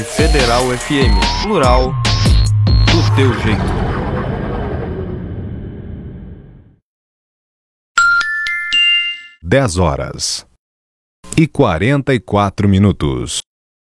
Federal FM, plural, do teu jeito. 10h e 44 minutos.